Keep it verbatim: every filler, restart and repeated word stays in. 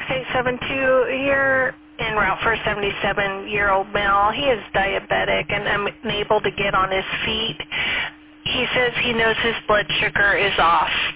eight seven two here en route for a seventy-seven-year-old male. He is diabetic and unable to get on his feet. He says he knows his blood sugar is off.